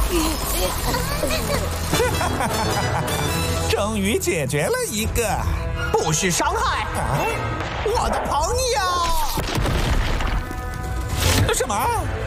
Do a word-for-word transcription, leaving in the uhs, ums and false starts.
终于解决了一个， 不许伤害啊！ 我的朋友！ 什么？